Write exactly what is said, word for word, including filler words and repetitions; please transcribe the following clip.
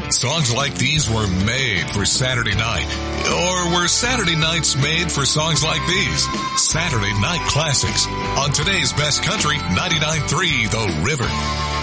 Songs like these were made for Saturday night. Or were Saturday nights made for songs like these? Saturday Night Classics on today's Best Country ninety-nine point three The River.